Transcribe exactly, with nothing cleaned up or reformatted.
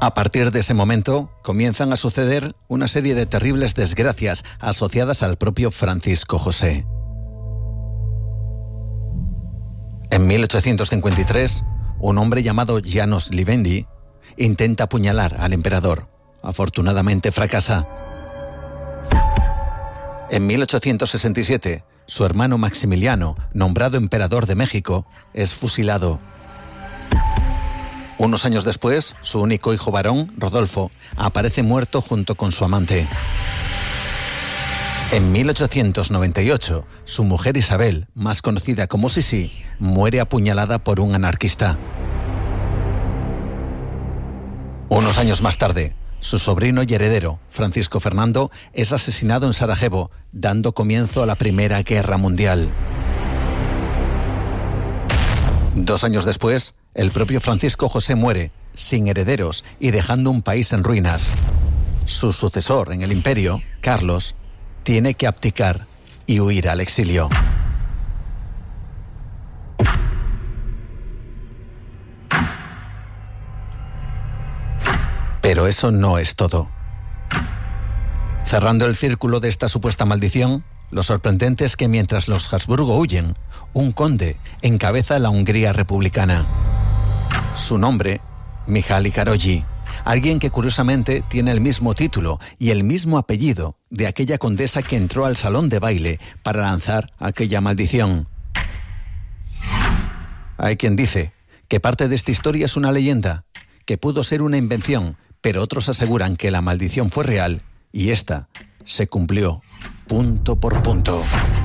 A partir de ese momento comienzan a suceder una serie de terribles desgracias asociadas al propio Francisco José. En mil ochocientos cincuenta y tres, un hombre llamado János Livendi intenta apuñalar al emperador. Afortunadamente fracasa. En mil ochocientos sesenta y siete, su hermano Maximiliano, nombrado emperador de México, es fusilado. Unos años después, su único hijo varón, Rodolfo, aparece muerto junto con su amante. En mil ochocientos noventa y ocho, su mujer Isabel, más conocida como Sisi, muere apuñalada por un anarquista. Unos años más tarde, su sobrino y heredero, Francisco Fernando, es asesinado en Sarajevo, dando comienzo a la Primera Guerra Mundial. Dos años después, el propio Francisco José muere, sin herederos y dejando un país en ruinas. Su sucesor en el imperio, Carlos, tiene que abdicar y huir al exilio. Pero eso no es todo. Cerrando el círculo de esta supuesta maldición, lo sorprendente es que mientras los Habsburgo huyen, un conde encabeza la Hungría republicana. Su nombre, Mihály Károlyi, alguien que curiosamente tiene el mismo título y el mismo apellido de aquella condesa que entró al salón de baile para lanzar aquella maldición. Hay quien dice que parte de esta historia es una leyenda, que pudo ser una invención, pero otros aseguran que la maldición fue real y esta se cumplió punto por punto.